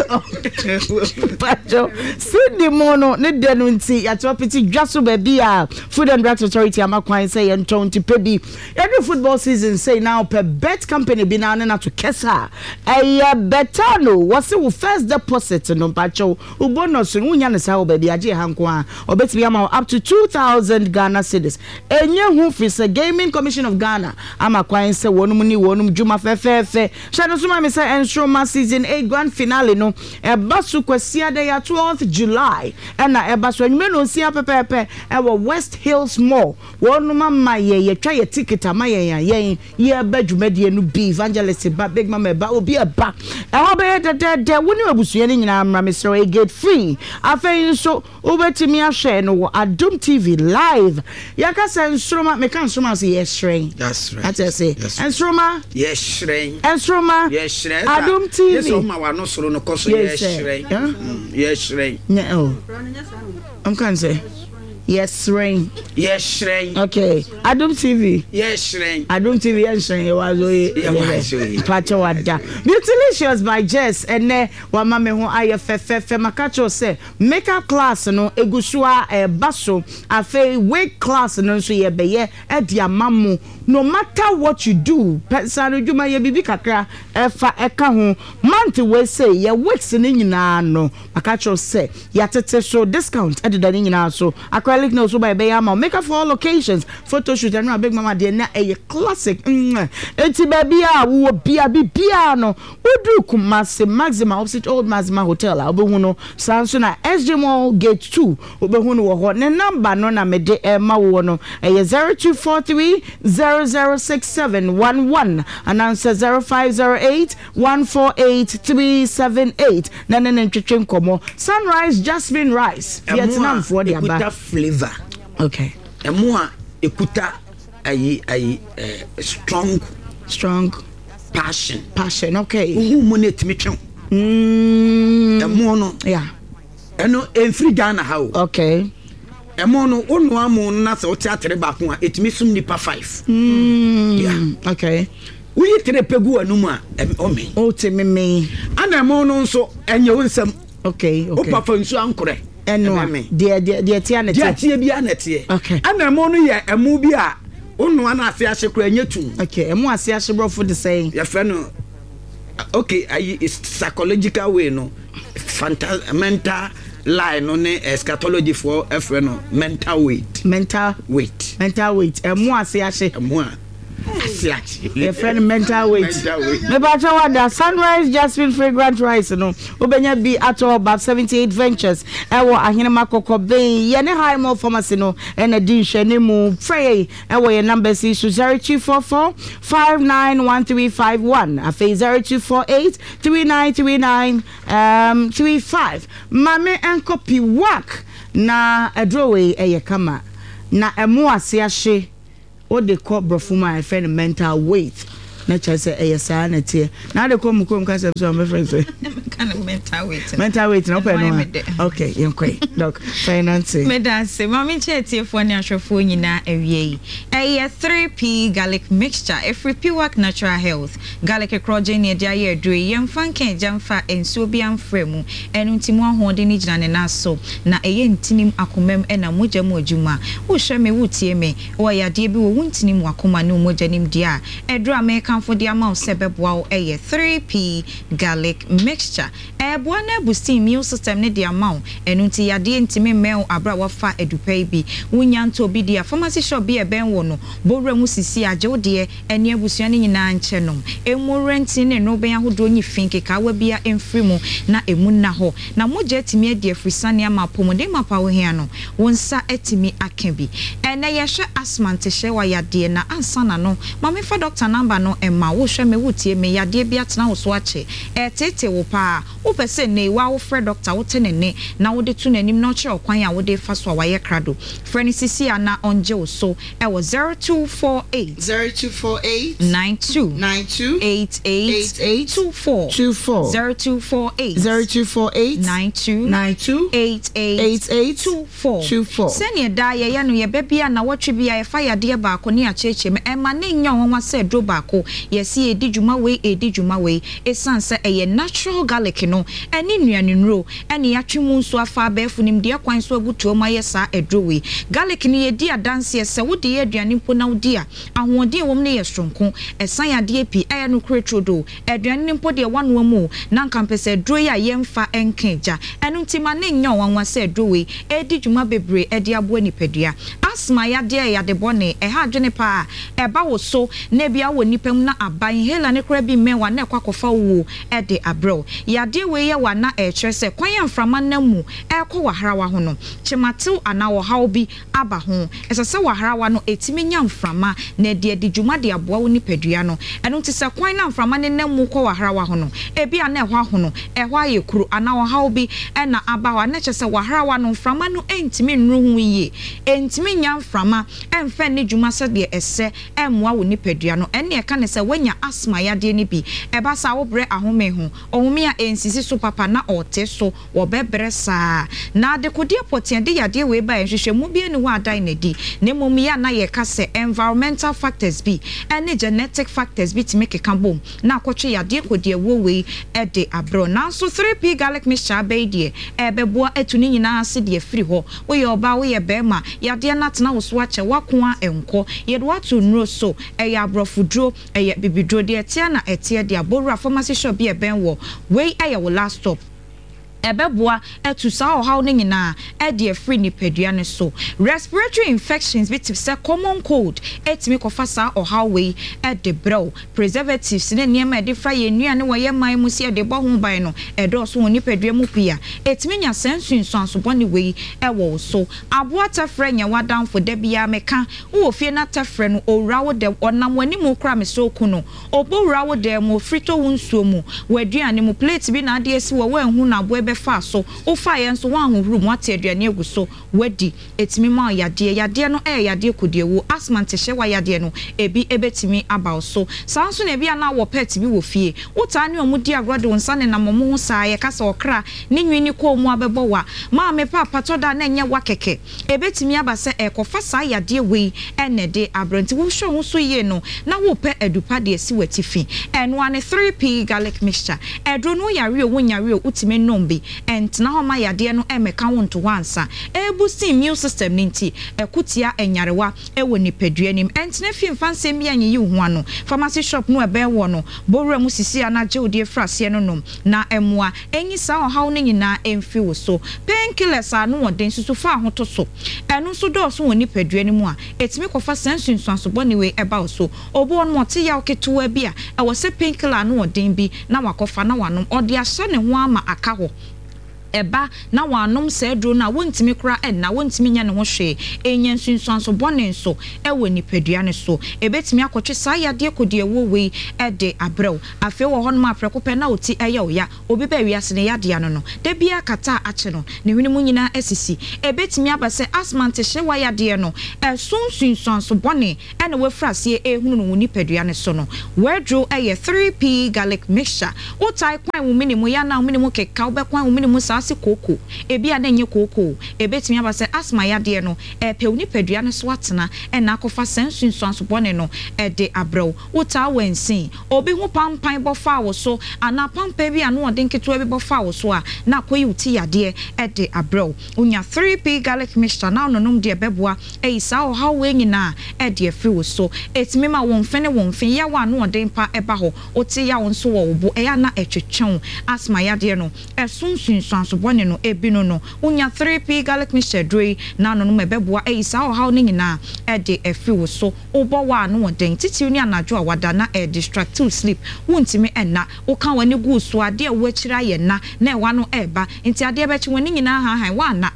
pacho Cindy mono ne denu nti ya to piti dwaso ba bia Food and Drugs Authority amakwan say ye nton ti pebi every football season say now per bet company bi na na to kesa eh betano was the first deposit no pacho u bonus unya ne sa oba bia je hanko a obetimi ama up to two thousand Ghana cedis enye hu fi say Gaming Commission of Ghana amakwan say wonum ni wonum juma fefefe shano suma me say Enstroma season eight grand finale no e basu kwasia day twelfth July and na e basu anwume no sia pepepe e wo West Hills Mall wonum ama ye ye twa ye ticket ama ye ye ye ba dwumade no be evangelist ba big mama ba obi e ba e ho be de de de woni abusua ni nyina amra mesro e get free afei so obetimi ahwe no Adom T V live yakasa Enstroma me kan Enstroma say yes shrine that's right that's I say Enstroma yes shrine Enstroma yes shrine Adom T V yes o ma wa no soro no koso yes shrine yes shrine no I'm can say yes shrine yes shrine okay Adom T V yes shrine Adom T V yes shrine was o pacho wada Beautylicious by Jess ene wa mama me ho aye fefefe makacho say makeup class no egusua e baso afi wig class no so ye beye e dia mamu no matter what you do person adwuma ye bibi kakra e fa e ka ho month we say ye wigs ni nyina no makacho say ya tete so discount e de ni nyina so acrylic nails so by beye ma makeup for all occasions photo shoot and big mama de na e classic enti baby a wo bia bibia no wodu Kumasi Maxima opposite Old Maxima Hotel a obehu no sanso na S J Mall gate two obehu no wo ho ne number no na mede e ma wo no e zero two four three zero zero six seven one one and answer zero five zero eight one four eight three seven eight na ne ntwetwe nkomo Sunrise Jasmine Rice Vietnam for the aba flavor okay emo a ekuta ayi ayi strong strong passion passion okay uhu mo na etimi twen mm emo no yeah eno enfri Ghana ha o okay emo no onu amu na se o theatre ba ko a etimi sum nipa five mm yeah okay we tere pegu anum a o me o temi me ana emo no nso enye wonsam okay okay o papa nsu ankore eno de de de tia na tia tia bia na tie okay ana emo no ye emu bi a onu ana ase ahye kura nyetum okay emu ase ahye brofo the saying ya fe no okay ayi is psychological way no fantasy mental lie no ne eschatology for efe no mental weight mental weight mental weight emu ase ahye emu a Your friend mental weight. Me ba cha wada Sunrise Jasmine fragrant rice no. Obenya bi ato about seventy-eight ventures. Ewo ahene makoko ben ye ne high more pharmacy no and a din hwene mu pray ewo your number is zero two four four five nine one three five one. Afa zero two four eight three nine three nine um three five. Mame enkopi work na adrowe eye kama na emu ase ahye o de ko brofuma e friend mental weight na chese eye sa na tie na de ko mu ko mka so my friend say kind of mental weight mental weight no pe no okay yenkoi doc finance me dan say mami chetie fo ni ahwefo nyina awie eye three p garlic mixture every p work natural health garlic crogen ne dia ye adure yemfa kan jamfa ensuo bi amfremu enu ntimu ahode ni gina ne na so na eye ntinim akomam e na mogya mu adwuma wo hwe me wo tie me wo yade bi wo ntinim akoma ne mogya nim dia edura me for the amount sebeboa eye three p garlic mixture eboa na boosting immune system ne the amount enu nti yade ntimi mel abra wafa edupai bi wunya nto bi dia pharmacy shop bi e ben wo no bowra mu sisi age wo de ene abusua ne nyina nche no emu renti ne no ben ahodo nyi finke ka wa bia emfiri mu na emu na ho na moje timi ade afrisane ama pomode mapa wo hia no wonsa etimi akebi ene ye hwe asthma ntehye wa yade na ansana no mama fa doctor number no ma wo hwe me wotie me yade bia tena wo so ache e tete wo pa wo pese ne wa wo fre doctor wo tene ne na wo de tu nanim na che okwan a wo de fa so wa ye krado freni sisi ana onje wo so e wo zero two four eight zero two four eight nine two nine two eight eight two four two four zero two four eight zero two four eight nine two nine two eight eight two four two four sene da ye ye no ye bebia na wotwe bia ye fa yade ba ko ne acheche me e ma ne nya wonwa se dro ba ko yesi edi djuma we edi djuma we esanse eye natural garlic no eni nuane nro eni atwemu nso afa abefu nim de kwan so agutuo ma yesa edro we garlic ni yedi adanse ese wo de aduane mpo na wo dia ahode wom ne ye sonko esan yade epi eye no kretrodo aduane mpo de wanu mu na nkampese edro ya yemfa enkeja enu ntima ne nya wanwa se edro we edi djuma bebre edi abo nipadua asma yade yade bone e ha dwene pa e ba wo so na bia wo nipam na aban hela ne kra bi mewa na kwakofa wo e de abro yade we ye wa na e kire se kwan amframa na mu e ko waharawa ho no chimatew ana wo hawo bi aba ho esese waharawa no etimi nya amframa na de de dwuma de aboa wo nipadua no eno nti se kwan na amframa ne na mu ko waharawa ho no e bia na e ho ho no e ho aye kuru ana wo hawo bi e na aba wa na kire waharawa no amframa no entimi nru hu yi entimi nya amframa emfa ne dwuma se de ese emwa wo nipadua no ene e ka ne se wanya asma yade ni bi eba sa wo bre ahome ho ohome a ensisi so papa na ote so wo bebre sa na de kodie potiende yade we ba enhwehwemu bi eni ho adan na di ne mom ya na ye ka se environmental factors bi ene genetic factors bi timi keka bom na akotwe yade kodie wo we e de abro na so three p garlic mixture be die e beboa etuni nyina ase de afiri ho wo ye oba wo ye bema yade na tena wo so ache wakoa enko ye do atu nro so e ya brofudro e bibidro de etia na etia de abora pharmacy shop bi e ben wo we eye wo last stop ebeboa etu sa o haw ne nyina e de free ni padua ne so respiratory infections bit say common cold etimi kofa sa o haw we e de bro preservatives ne niam e de fra ye nuane wo ye man mu se de bo ho ban no e do so ni padua mu pia etimi nya sensu nso anso boni we e wo so aboa tafra nya wadan fo da bia meka wo fie na tafra no owra wo de onam wani mu kra me so ku no obowra wo de mu frito wo nsuo mu waduane mu plate bi na ade esi wo wanhu na abo ebe fa so o fa ye nso wan hohuru mu ate aduane egu so wadi etimi ma yade yade no e yade kodie wo asthma ntehye wa yade no ebi ebetimi aba so sanso na bia na wo pet bi wo fie wuta ne omudi agrode wonsa ne na momo ho saa ye kasa okra ne nwini ko mu abebo wa ma me papa to da na nya wa keke ebetimi aba se e kofa saa yade we ene de abranti wo hwo ho so ye no na wo pe adupa de esi watifi eno ane three p garlic mixture edro no yare wo nyare utime nombe entna ho ma yade no emeka wo nto wansa e boost immune system ninti ekutia enyarewa ewo nipadua nim entna fi mfansem bi anyi hu ano pharmacy shop no ebe wo no bowura mu sisi anaje odie frase no nom na emwa enyi sa ohaw no nyina emfi wo so painkillers anu woden susu fa ahoto so enu so do so woni padua nim a etimi kofa sansunsuan so boni we eba wo so obo no te ya oketewa bi a e wo se painkiller anu woden bi na wakofa na wanom ode ahye ne ho ama aka ho eba na wanom se dro na wontimi kura en na wontimi nya ne ho hwe enyen sunsuan so bone nso ewo nipadua ne so ebetimi akotwe sa yade kodie wo we ede abrew afi wo hono ma prekope na oti eye oya obi ba wiase ne yade ano no da bia kata ache no ne hwene mu nyina asisi ebetimi abase asmante hye wa yade no esunsunsuan so bone ene we frase ehunu no nipadua ne so no wedro eye three p garlic mixture otai kwan wo minimu ya na wo minimu keka wo be kwan wo minimu sa si koko ebi a denye koko ebetimi abase asma yade no e pe oni padua ne so atena e na akofa sansunsuan so bone no e de abrew uta wensin obi hu pampan bofa wo so ana pampan bi anu ode nketo bi bofa wo so a na koyi uti yade e de abrew unya three p garlic mixture na ononom de beboa e isa o how we nyina e de afri wo so etimi ma won fene won fin ya wa anu ode mpa e ba ho uti ya won so wo bo e ya na etwetwen asma yade no e sunsunsuan bone no ebino no unya three p garlic mixture dre na no no mebeboa e isa o haw ni nyina e de efi wo so obo wa no woden titi ni anajo awada na e distract to sleep wontimi enna wo kan wani gu so ade e wo akira ye na na e wa no eba nti ade e be chi wani nyina ha han wa na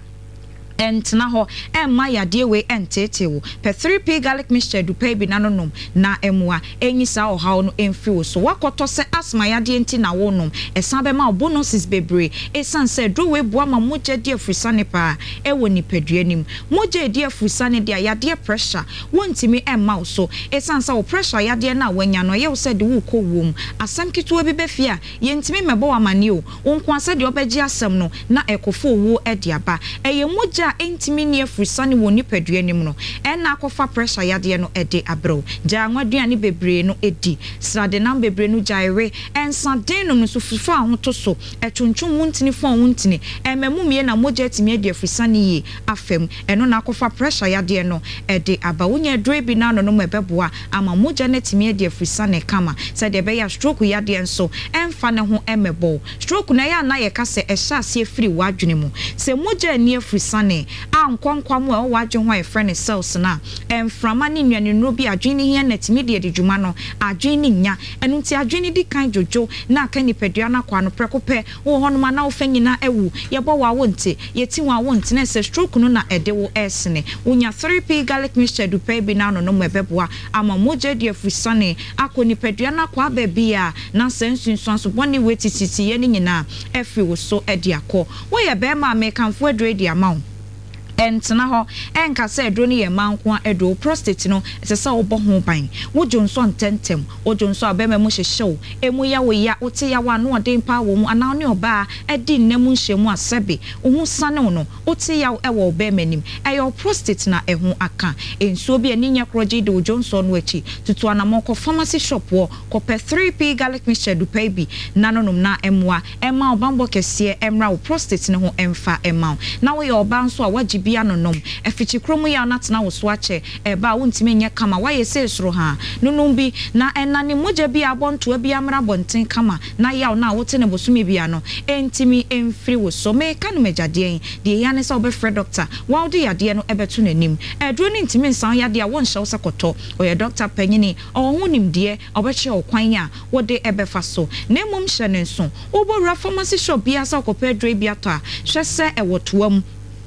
entna ho emma yade we entetewo per three p garlic mixture du pay bi nanom na emwa enyisa o haw no emfi wo so wakoto se asma yade enti na wonom esan be ma bonuses bebre esan se do we boa ma moje de afusane pa e wo nipadua nim moje de afusane de yade pressure wontimi emma so esan se wo pressure yade na wanya no ye wo se de wo ko wom asam kitu bi be fia ye ntimi mebo amane o wonko ase de obeji asam no na ekofo wo e de aba eye moje entimi ne afusane wo nipadua nim no ena akofa pressure yade no ede abro ja nwaduane bebre no edi srade nam bebre no jaire ensa den no so fufa ahoto so etwuntwum wontini fon wontini ememumie na moja etimi ede afusane yi afem eno na akofa pressure yade no ede aba wonya dre bi na no no mebeboa ama moja na etimi ede afusane kama se de be ya stroke yade enso emfa ne ho emebo stroke na ya na ye kase ehya ase free wadwene mu se moja ni afusane ankonkwam a wadwe ho efrene cells na emframa ne nnuane no bi adwene hia natimi de de dwuma no adwene nya enu nti adwene di kan jojo na aka nipadua na kwa no prekope wo hono ma na wo fanyina ewu ye bo wa wonte ye ti wa wonte na se stroke no na ede wo esene unya three p garlic mixture du pay bi na no no mebeboa ama moje de afusane akọ nipadua na kwa ba bia na sensunsuan so boni wetititi ye ni nyina efi wo so ede akọ wo ye be ma me kanfo adre di amount entna ho enka se edro ni ye manko edro prostate no esesa obo ho ban wo jonso ntentem wo jonso abema mu hyehyew emu ya wo ya wote ya wa no ode mpa wo mu ana ne oba edi nnam nhyemu asebe wo sane no wote ya ewo obema nim eyo prostate na eho aka enso bi ani nya kroje de wo jonso no achi tutu anamoko pharmacy shop wo ko per three p garlic mixture du pay bi nanonom na emwa emma obambo kese emra wo prostate ne ho emfa emma na wo ya oba nso a waji bia nonom efichi kromu ya natna wo so ache eba wontime nya kama waye se soro ha nonum bi na enane moja bi abonto bi amra bonten kama na ya na wote ne bosumi bia no entimi emfiri wo so me kanu megade de ya ne se obefre doctor wa de yade no ebeto nanim edro ni ntimi nsan yade a won hye wo sakoto oye doctor panyini ohun de obeche okwan a wode ebefa so na mum hye ne nso obowura pharmacy shop bia sa okopɛ dre bia to a hye se ewotoam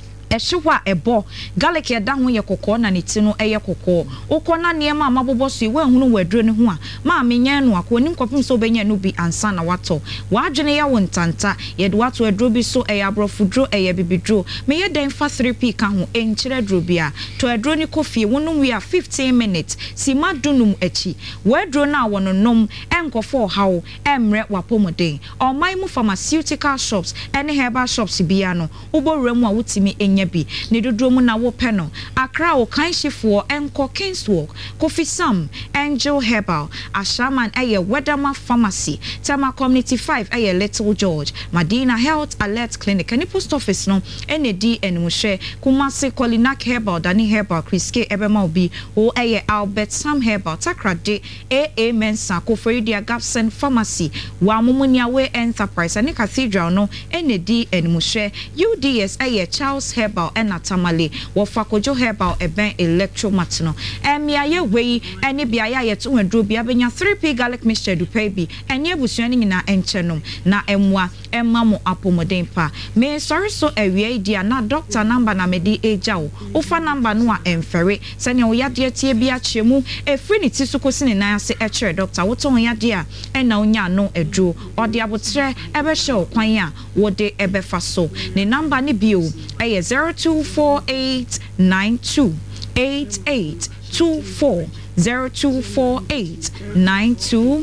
ehwa ebo garlic ya da ho ye kokko na ne ti no eye kokko ukona ne ma mabobo so we hunu wadro ne ho a ma menya no akọ nim kopim so benya no bi ansa na wato wadwene ya wontanta ye de wato adro bi so eye abrofudro eye bibidro me ye den fa three p ka ho enkyere dro bia to adro ni kofi wonum we a fifteen minutes si madunum achi wadro na wononom enkofo hawo emre wapomoden o mai mu pharmaceutical shops ene herbal shops bia no ubowura mu a wutimi enya bi ne dodo mu na wo pɛ no Accra wo kan hyefoɔ enko Kingswalk Kofi Sam Angel Herbal Ashaman ɛyɛ Weatherma Pharmacy Tama Community five ɛyɛ Little George Madina Health Alert Clinic any post office no ene di enmuhwe Kumasi Kolinak Herbal Dani Herbal Kriske ebema obi o ɛyɛ Albert Sam Herbal Takrade A A Mensa Koforidia Gapsen Pharmacy wa mumunia we enterprise ani cathedral no ene di enmuhwe U D S ɛyɛ Charles Herbal ɛna Tamale wo Fakojo Herbal eben electromat no emia ye wei ene bia ya yeto wadro bia benya three P garlic mixture du pay bi ene abusuani nyina enchenom na emwa emma mo apomoden pa me sorry so awie dia na doctor number na medi eja wo ufa number no a emfere sene wo yade tie bia chemu efri ni ti so kosi ne nan ase echere doctor wo ton yade a ena onya no edro ode abotre ebe hye okwan a wo de ebe fa so ne number ni bio eye zero two four eight nine two eight eight two four zero two four eight nine two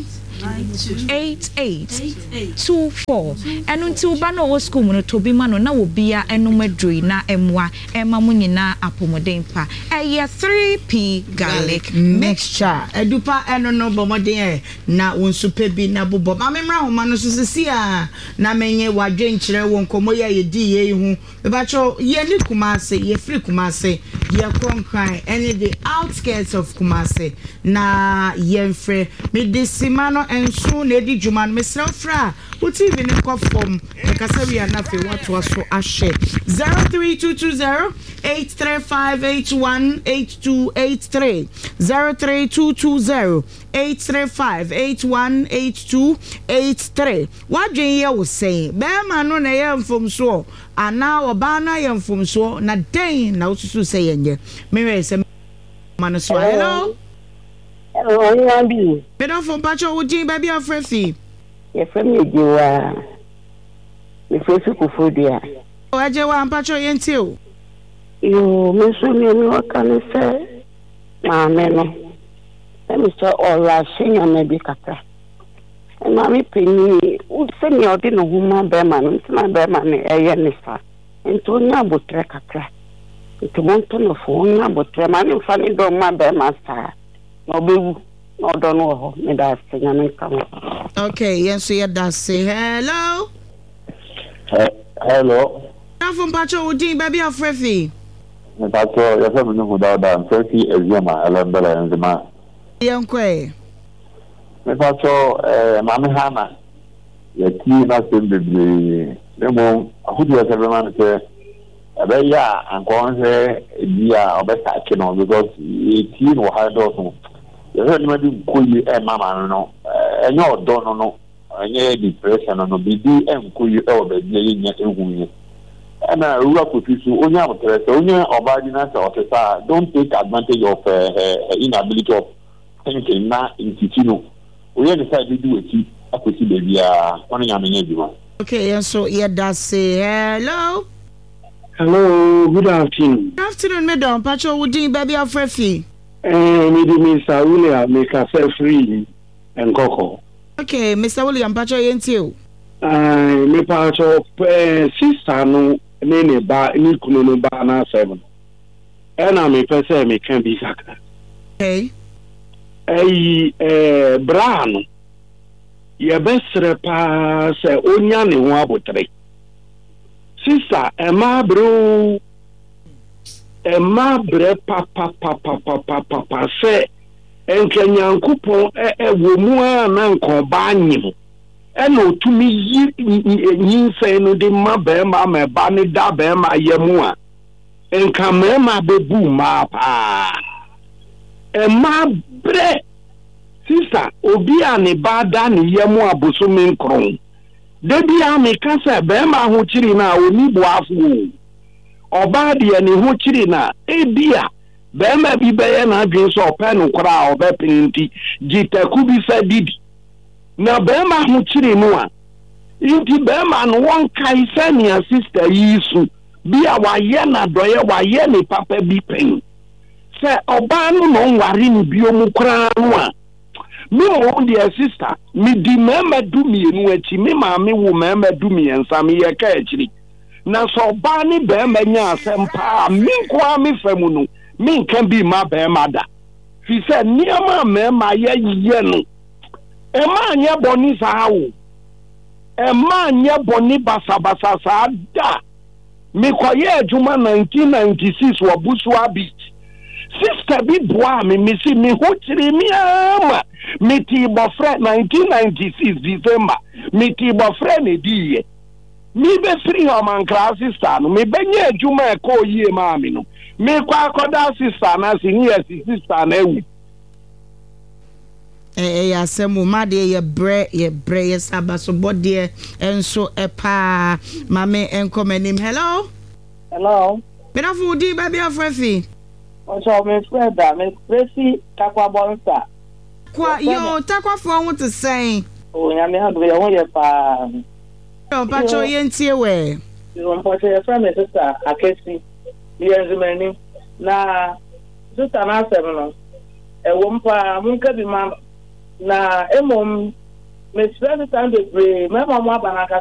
eight eight two four enu nti uba no wo school no to bi ma no na wo bia enu madroi na emwa ema mu nyina apomoden pa eye three P garlic mixture edupa enu no bomoden na wonsu pe bi na bobo ma memra homa no so sisi a na menye wadwe nkire wo nkomo ye yedi ye hu be ba cho ye ni Kumase ye free Kumase ye konkran any the outskirts of Kumase na ye mfre medisima no enso na edi dwuma no mesra fra wo T V ne kofom ekasa na fe wato aso ahye zero three two two zero eight three five eight one eight two eight three zero three two two zero eight three five eight one eight two eight three wadwen ye wo sei be ma no na ye mfomso ana oba na ye mfomso na den na ususu sei yenye mewe se mano so hello hello yabi me don fom pacho wudin baby afrefi ye fami ejiwa me fesu kufodia o aje wa pacho yenti o yo me so me ni wakane se ma me no me so ola shinya me bi kaka e ma me peni u se mi odi no huma be ma no ntna be ma ne eye ne fa ento nya botre kaka ento monto no fo nya botre ma ne fa ni do ma be ma sa no bewu no do no ho me da shinya me kama. Okay, yes, yeah, that's it. Hello. He- hello. I'm from Pacho Udin, baby of Refi. Pacho, yes, I'm going to down thirty as Yama, Alabella, and the man. Young Quay. Pacho, Mammy Hama, the tea nothing to be the moon. Who does every man say? A very ya and go on say, yeah, or better, I can because eighteen or high dose. You heard me call you a mamma, no. I know, don't know. I know depression and be and could you ever be yet in and I work with you only only obedience officer. Don't take advantage of uh, uh, inability of thinking now in Titino. We decided to do it. I could see baby uh only I'm in everyone. Okay, and so yeah, that's say hello. Hello, good afternoon. Good afternoon, madam. Pacho Udin, baby of Refi. Eh, me di Mister William make a free and Coco. Okay, Mister William Pacho Yentio. Uh, me Pacho eh sister no nene ba ni kunu no ba na seven. Ena me pese me kan bi saka. Okay. Eh eh brano. Ye besre pa se onya ne ho abotre. Sister, e ma bro e ma bre pa pa pa pa pa pa pa pa se enkanyankopon e e wo mu a na nko ba anyim e na otumi yi nyinse no de ma be ma ma ba ne da be ma yemu a enka me ma bebu ma pa e ma bre sister obi a ne ba da ne yemu aboso me nkron de bia me ka se be ma ho chiri na oni boafo oba de ne ho chiri na e bia be ma bi be ye na adwen so pen nkora oba pinti jitaku bi fa didi na be ma ho chiri no a inti be ma no won kai se ne sister yisu bia wa ye na doye wa ye ne papa bi pen se oba no no ware ni bio mu kra no a me mo dear sister me di mema du mi enu achi me ma me wo mema du mi ensa me ye ka achiri na so ba ni be ma nya asem pa me nko a me famu no me nkan bi ma be ma da fi se niam me ma ye ye no e ma nya boni sa wo e ma nya boni basa basa sa da me koye adwuma nineteen ninety-six wo Busua Beach sister bi boa me me si me ho tiri mi ama me ti bofre nineteen ninety-six December me ti bofre ne di mi be free home and class sister no me be nya adwuma e ko yie ma me no me kwa akoda sister na si ni sister na ewu eh ya semu ma de ye bre ye bre ye sabaso bode enso e pa mame enkomanim. Hello hello bedafu di baby afrefi ojo me freda me presi takwa bonsa kwa yo takwa fo won to say o nya me hadu ye won ye pa o pa cho ye ntie we yo mpo che friend me sister akesi yenzumani na sister na asem no e wo mpa munka bi ma na emom me stress tan de bre me mama abanaka